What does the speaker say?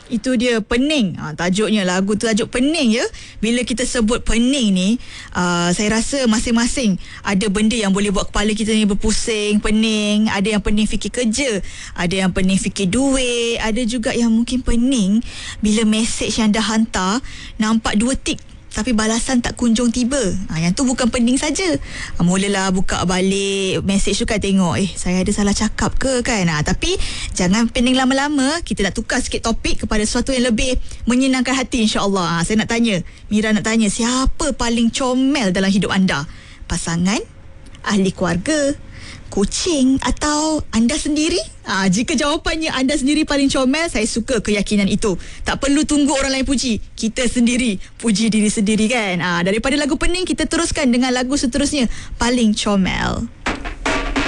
Itu dia, pening. Tajuknya, lagu tu tajuk pening ya. Bila kita sebut pening ni, saya rasa masing-masing ada benda yang boleh buat kepala kita ni berpusing, pening. Ada yang pening fikir kerja, ada yang pening fikir duit, ada juga yang mungkin pening bila mesej yang dah hantar nampak 2 tik tapi balasan tak kunjung tiba. Yang tu bukan pening saja. Mulalah buka balik mesej tu kan, tengok saya ada salah cakap ke kan. Tapi jangan pening lama-lama. Kita nak tukar sikit topik kepada sesuatu yang lebih menyenangkan hati, insya-Allah. Saya nak tanya, Mira nak tanya, siapa paling comel dalam hidup anda? Pasangan, ahli keluarga, kucing atau anda sendiri? Jika jawapannya anda sendiri paling comel, saya suka keyakinan itu. Tak perlu tunggu orang lain puji, kita sendiri puji diri sendiri kan. Daripada lagu pening, kita teruskan dengan lagu seterusnya, paling comel.